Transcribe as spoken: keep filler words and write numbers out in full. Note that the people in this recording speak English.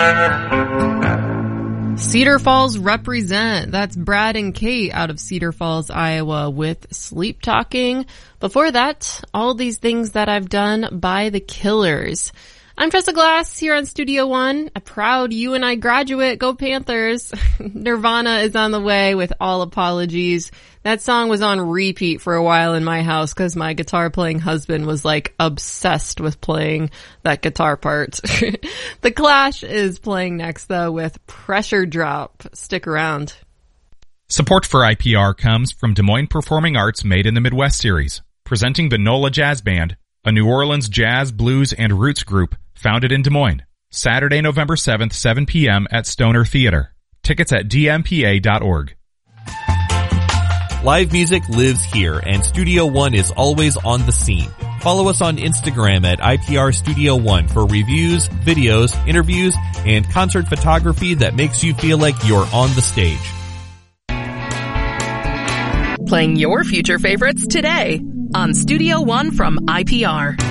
Cedar Falls represent. That's Brad and Kate out of Cedar Falls, Iowa with Sleep Talking. Before that, All These Things That I've Done by The Killers. I'm Tressa Glass here on Studio One, a proud U N I graduate. Go Panthers. Nirvana is on the way with All Apologies. That song was on repeat for a while in my house because my guitar playing husband was like obsessed with playing that guitar part. The Clash is playing next though with Pressure Drop. Stick around. Support for I P R comes from Des Moines Performing Arts Made in the Midwest series, presenting the NOLA Jazz Band, a New Orleans jazz, blues, and roots group founded in Des Moines. Saturday, November seventh, seven p.m. at Stoner Theater. Tickets at d m p a dot org. Live music lives here, and Studio One is always on the scene. Follow us on Instagram at I P R Studio One for reviews, videos, interviews, and concert photography that makes you feel like you're on the stage. Playing your future favorites today on Studio One from I P R.